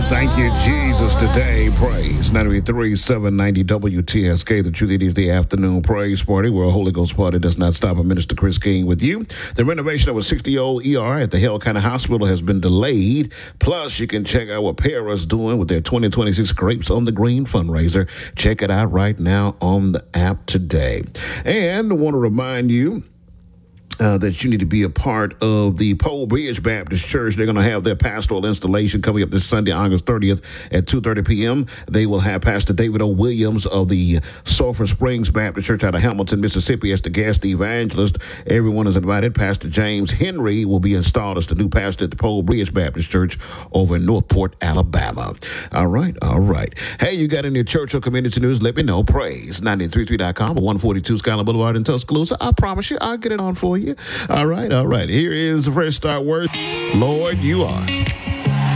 Thank you, Jesus. Today, praise 93.790 WTSK. The truth, it is the afternoon praise party where a Holy Ghost party does not stop. Minister Chris King with you. The renovation of a 60-year-old ER at the Hale County Hospital has been delayed. Plus, you can check out what Para's doing with their 2026 Grapes on the Green fundraiser. Check it out right now on the app today. And I want to remind you that you need to be a part of the Pole Bridge Baptist Church. They're going to have their pastoral installation coming up this Sunday, August 30th at 2:30 p.m. They will have Pastor David O. Williams of the Sulphur Springs Baptist Church out of Hamilton, Mississippi as the guest evangelist. Everyone is invited. Pastor James Henry will be installed as the new pastor at the Pole Bridge Baptist Church over in Northport, Alabama. All right. Hey, you got any church or community news? Let me know. Praise 933.com or 142 Skyline Boulevard in Tuscaloosa. I promise you, I'll get it on for you. All right. Here is the Fresh Start Word. Lord, you are.